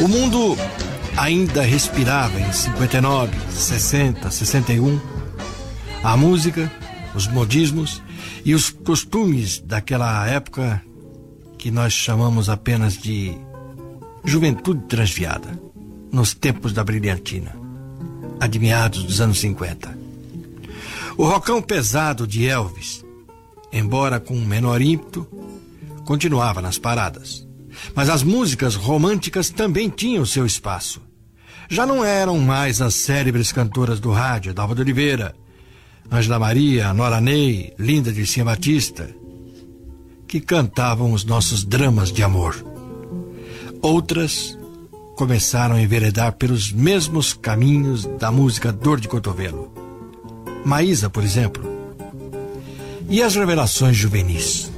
O mundo ainda respirava em 59, 60, 61. A música, os modismos e os costumes daquela época que nós chamamos apenas de juventude transviada, nos tempos da brilhantina, admeados dos anos 50. O rockão pesado de Elvis, embora com menor ímpeto, continuava nas paradas. Mas as músicas românticas também tinham seu espaço. Já não eram mais as célebres cantoras do rádio, Dalva de Oliveira, Ângela Maria, Nora Ney, Linda Dircía Batista, que cantavam os nossos dramas de amor. Outras começaram a enveredar pelos mesmos caminhos da música dor de cotovelo. Maísa, por exemplo. E as revelações juvenis?